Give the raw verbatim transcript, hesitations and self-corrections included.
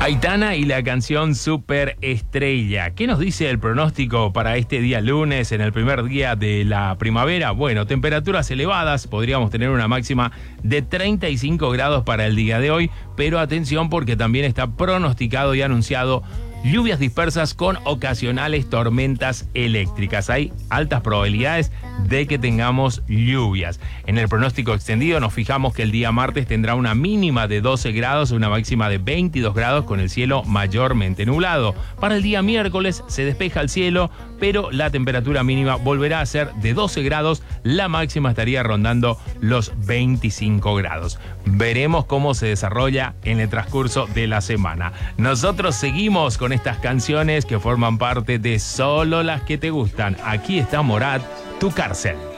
Aitana y la canción Superestrella. ¿Qué nos dice el pronóstico para este día lunes, en el primer día de la primavera? Bueno, temperaturas elevadas, podríamos tener una máxima de treinta y cinco grados para el día de hoy, pero atención porque también está pronosticado y anunciado lluvias dispersas con ocasionales tormentas eléctricas. Hay altas probabilidades de que tengamos lluvias. En el pronóstico extendido nos fijamos que el día martes tendrá una mínima de doce grados, una máxima de veintidós grados con el cielo mayormente nublado. Para el día miércoles se despeja el cielo, pero la temperatura mínima volverá a ser de doce grados, la máxima estaría rondando los veinticinco grados. Veremos cómo se desarrolla en el transcurso de la semana. Nosotros seguimos con estas canciones que forman parte de Solo las que te gustan. Aquí está Morat, Tu cárcel.